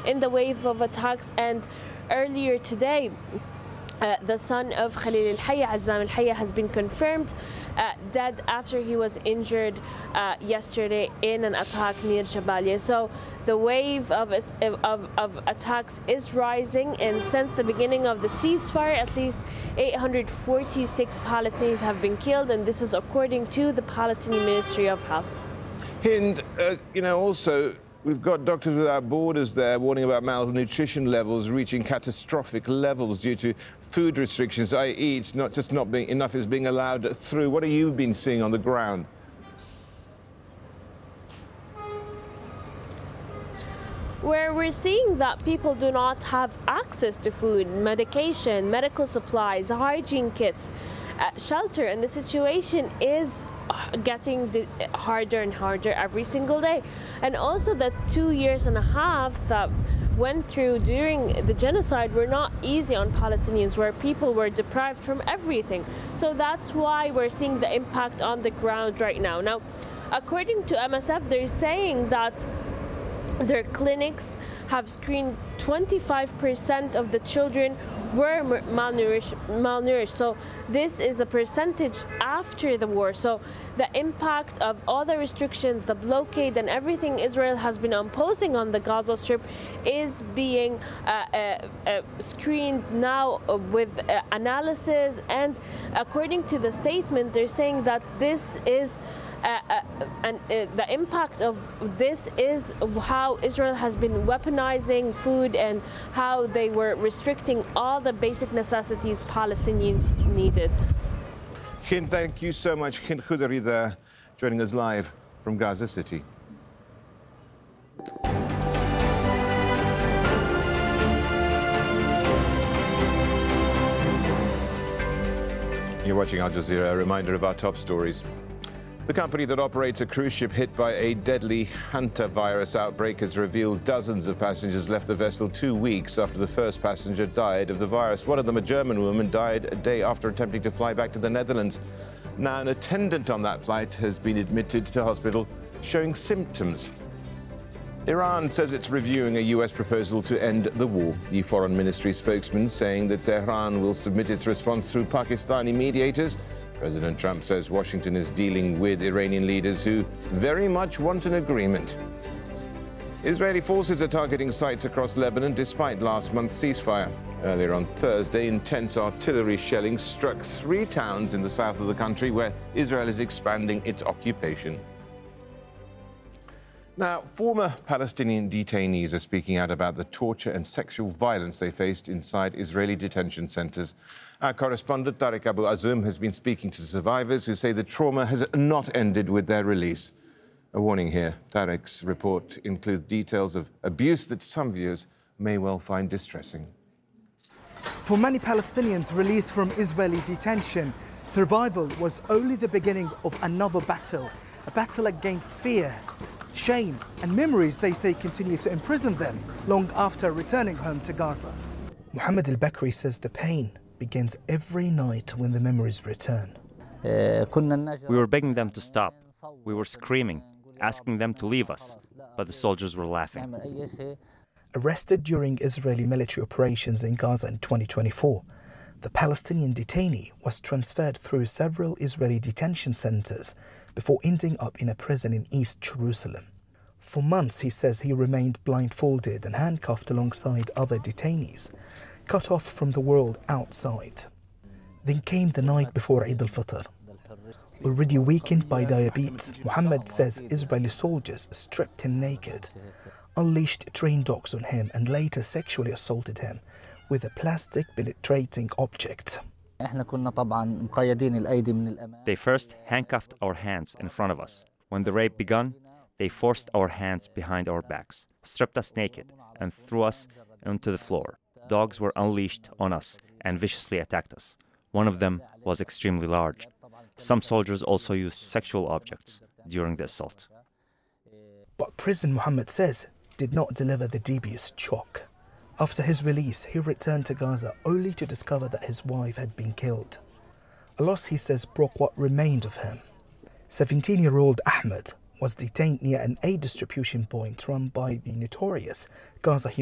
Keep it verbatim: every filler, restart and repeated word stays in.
in the wave of attacks. And earlier today, Uh, the son of Khalil al-Hayya, Azzam al-Hayya, has been confirmed uh, dead after he was injured uh, yesterday in an attack near Jabalia. So the wave of, of, of attacks is rising, and since the beginning of the ceasefire, at least eight hundred forty-six Palestinians have been killed, and this is according to the Palestinian Ministry of Health. Hind, uh, you know, also, we've got Doctors Without Borders there warning about malnutrition levels reaching catastrophic levels due to food restrictions, that is it's not just not being enough is being allowed through. What have you been seeing on the ground? Where we're seeing that people do not have access to food, medication, medical supplies, hygiene kits, uh, shelter, and the situation is getting harder and harder every single day. And also the two years and a half that went through during the genocide were not easy on Palestinians, where people were deprived from everything. So that's why we're seeing the impact on the ground right now. Now, according to M S F, they're saying that their clinics have screened twenty-five percent of the children were malnourished, malnourished. So this is a percentage after the war. So the impact of all the restrictions, the blockade and everything Israel has been imposing on the Gaza Strip is being uh, uh, uh, screened now with uh, analysis. And according to the statement, they're saying that this is Uh, uh, and uh, the impact of this is how Israel has been weaponizing food and how they were restricting all the basic necessities Palestinians needed. Hind, thank you so much. Hind Khoudary there, joining us live from Gaza City. You're watching Al Jazeera. A reminder of our top stories. The company that operates a cruise ship hit by a deadly hantavirus outbreak has revealed dozens of passengers left the vessel two weeks after the first passenger died of the virus. One of them, a German woman, died a day after attempting to fly back to the Netherlands. Now, an attendant on that flight has been admitted to hospital showing symptoms. Iran says it's reviewing a U S proposal to end the war. The Foreign Ministry spokesman saying that Tehran will submit its response through Pakistani mediators. President Trump says Washington is dealing with Iranian leaders who very much want an agreement. Israeli forces are targeting sites across Lebanon despite last month's ceasefire. Earlier on Thursday, intense artillery shelling struck three towns in the south of the country where Israel is expanding its occupation. Now, former Palestinian detainees are speaking out about the torture and sexual violence they faced inside Israeli detention centers. Our correspondent, Tariq Abu Azum, has been speaking to survivors who say the trauma has not ended with their release. A warning here. Tariq's report includes details of abuse that some viewers may well find distressing. For many Palestinians released from Israeli detention, survival was only the beginning of another battle, a battle against fear, shame and memories they say continue to imprison them long after returning home to Gaza. Mohammed al-Bakri says the pain begins every night when the memories return. We were begging them to stop. We were screaming, asking them to leave us, but the soldiers were laughing. Arrested during Israeli military operations in Gaza in twenty twenty-four, the Palestinian detainee was transferred through several Israeli detention centers before ending up in a prison in East Jerusalem. For months, he says he remained blindfolded and handcuffed alongside other detainees, cut off from the world outside. Then came the night before Eid al-Fitr. Already weakened by diabetes, Mohammed says Israeli soldiers stripped him naked, unleashed trained dogs on him and later sexually assaulted him with a plastic penetrating object. They first handcuffed our hands in front of us. When the rape began, they forced our hands behind our backs, stripped us naked, and threw us onto the floor. Dogs were unleashed on us and viciously attacked us. One of them was extremely large. Some soldiers also used sexual objects during the assault. But prison, Mohammed says, did not deliver the deepest shock. After his release, he returned to Gaza only to discover that his wife had been killed. A loss, he says, broke what remained of him. seventeen-year-old Ahmed was detained near an aid distribution point run by the notorious Gaza